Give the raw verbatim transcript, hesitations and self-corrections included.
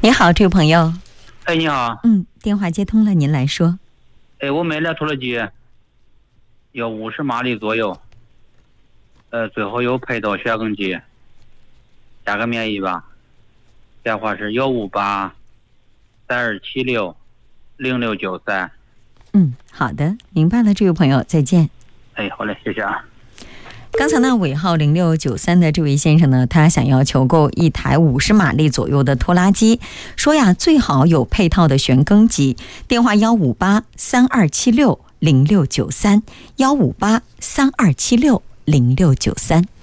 你好，这位朋友。 哎，你好。 嗯，电话接通了，您来说。 哎，我买了拖拉机，要五十马力左右，呃，最后有配套旋耕机，价格便宜吧？电话是幺五八三二七六零六九三。 嗯，好的，明白了，这位朋友，再见。 哎，好嘞，谢谢啊。 刚才呢，尾号零六九三的这位先生呢，他想要求购一台五十马力左右的拖拉机，说呀，最好有配套的旋耕机。电话幺五八三二七六零六九三，幺五八三二七六零六九三。